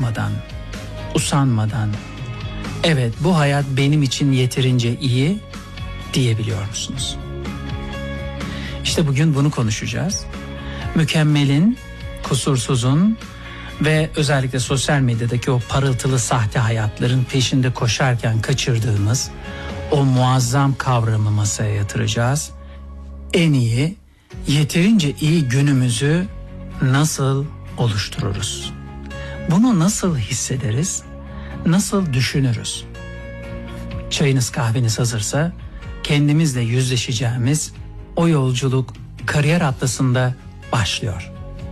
bıkmadan, usanmadan, evet bu hayat benim için yeterince iyi diyebiliyor musunuz? İşte bugün bunu konuşacağız. Mükemmelin, kusursuzun ve özellikle sosyal medyadaki o parıltılı sahte hayatların peşinde koşarken kaçırdığımız o muazzam kavramı masaya yatıracağız. En iyi, yeterince iyi günümüzü nasıl oluştururuz? Bunu nasıl hissederiz? Nasıl düşünürüz? Çayınız kahveniz hazırsa kendimizle yüzleşeceğimiz o yolculuk kariyer atlasında başlıyor.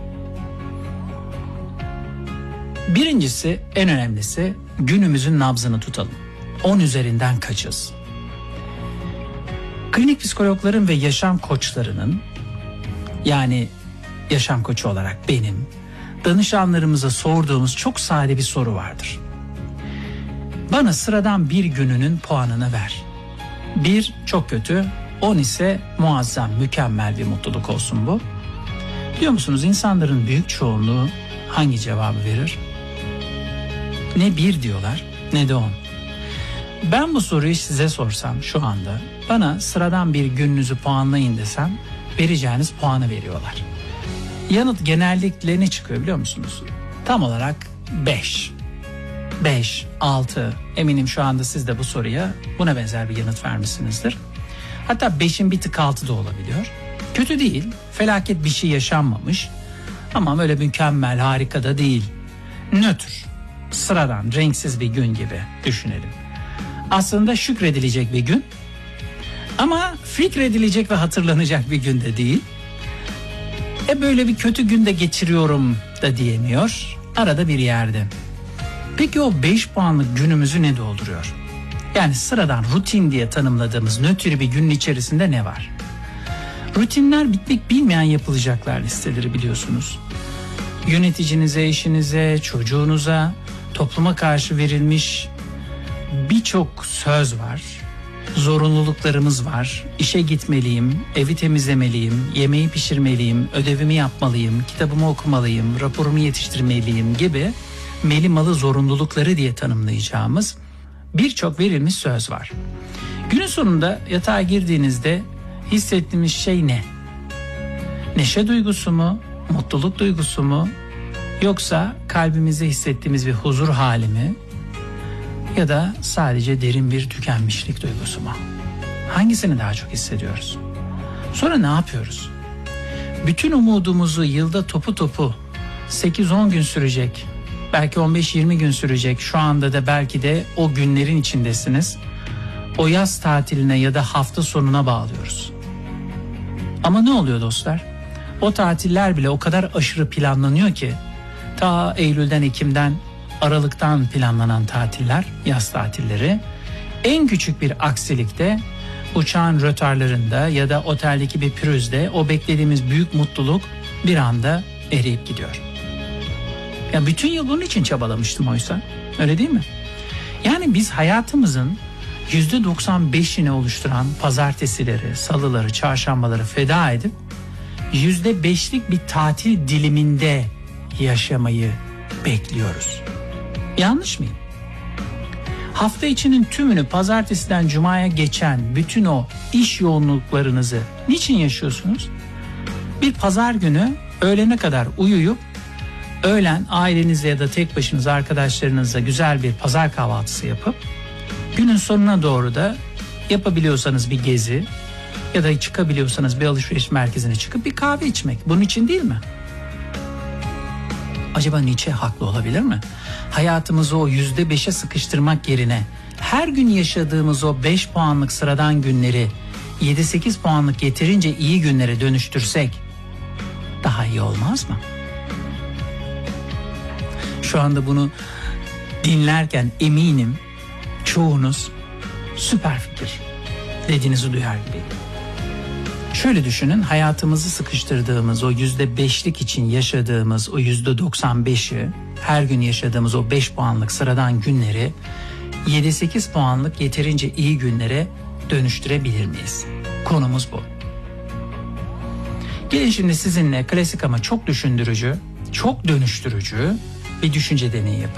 Birincisi, en önemlisi günümüzün nabzını tutalım. 10 üzerinden kaçız? Klinik psikologların ve yaşam koçlarının, yani yaşam koçu olarak benim, danışanlarımıza sorduğumuz çok sade bir soru vardır. Bana sıradan bir gününün puanını ver. 1 çok kötü, 10 ise muazzam, mükemmel bir mutluluk olsun bu. Biliyor musunuz, insanların büyük çoğunluğu hangi cevabı verir? Ne 1 diyorlar ne de 10. Ben bu soruyu size sorsam şu anda, bana sıradan bir gününüzü puanlayın desem vereceğiniz puanı veriyorlar. Yanıt genellikle ne çıkıyor biliyor musunuz? Tam olarak 5. 5, 6, eminim şu anda siz de bu soruya buna benzer bir yanıt vermişsinizdir. Hatta 5'in bir tık altı da olabiliyor. Kötü değil, felaket bir şey yaşanmamış ama öyle mükemmel, harika da değil. Nötr, sıradan, renksiz bir gün gibi düşünelim. Aslında şükredilecek bir gün ama fikredilecek ve hatırlanacak bir gün de değil. Böyle bir kötü günde geçiriyorum da diyemiyor, arada bir yerde. Peki o 5 puanlık günümüzü ne dolduruyor? Yani sıradan rutin diye tanımladığımız nötr bir günün içerisinde ne var? Rutinler bitmek bilmeyen yapılacaklar listeleri biliyorsunuz. Yöneticinize, eşinize, çocuğunuza, topluma karşı verilmiş birçok söz var. Zorunluluklarımız var. İşe gitmeliyim, evi temizlemeliyim, yemeği pişirmeliyim, ödevimi yapmalıyım, kitabımı okumalıyım, raporumu yetiştirmeliyim gibi melimalı zorunlulukları diye tanımlayacağımız birçok verilmiş söz var. Günün sonunda yatağa girdiğinizde hissettiğimiz şey ne? Neşe duygusu mu? Mutluluk duygusu mu? Yoksa kalbimizde hissettiğimiz bir huzur hali mi? Ya da sadece derin bir tükenmişlik duygusu mu? Hangisini daha çok hissediyoruz? Sonra ne yapıyoruz? Bütün umudumuzu yılda topu topu 8-10 gün sürecek, belki 15-20 gün sürecek, şu anda da belki de o günlerin içindesiniz, o yaz tatiline ya da hafta sonuna bağlıyoruz. Ama ne oluyor dostlar? O tatiller bile o kadar aşırı planlanıyor ki, ta Eylül'den, Ekim'den, Aralık'tan planlanan tatiller, yaz tatilleri, en küçük bir aksilikte, uçağın rötarlarında ya da oteldeki bir pürüzde o beklediğimiz büyük mutluluk bir anda eriyip gidiyor. Ya bütün yıl bunun için çabalamıştım oysa, öyle değil mi? Yani biz hayatımızın %95'ini oluşturan pazartesileri, salıları, çarşambaları feda edip %5'lik bir tatil diliminde yaşamayı bekliyoruz. Yanlış mıyım? Hafta içinin tümünü pazartesiden cumaya geçen bütün o iş yoğunluklarınızı niçin yaşıyorsunuz? Bir pazar günü öğlene kadar uyuyup öğlen ailenizle ya da tek başınıza arkadaşlarınızla güzel bir pazar kahvaltısı yapıp günün sonuna doğru da yapabiliyorsanız bir gezi ya da çıkabiliyorsanız bir alışveriş merkezine çıkıp bir kahve içmek. Bunun için değil mi? Acaba Nietzsche haklı olabilir mi? Hayatımızı o %5'e sıkıştırmak yerine her gün yaşadığımız o 5 puanlık sıradan günleri 7-8 puanlık yeterince iyi günlere dönüştürsek daha iyi olmaz mı? Şu anda bunu dinlerken eminim çoğunuz süper fikir dediğinizi duyar gibiyim. Şöyle düşünün, hayatımızı sıkıştırdığımız o %5'lik için yaşadığımız o %95'i, her gün yaşadığımız o 5 puanlık sıradan günleri 7-8 puanlık yeterince iyi günlere dönüştürebilir miyiz? Konumuz bu. Gelin şimdi sizinle klasik ama çok düşündürücü, çok dönüştürücü bir düşünce deneyi yapalım.